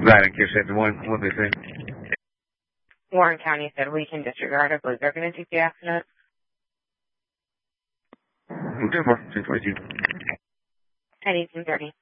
That in case said what they say. Warren County said we can disregard it, but they're going to take the accident. 10-4, 622. At 1830.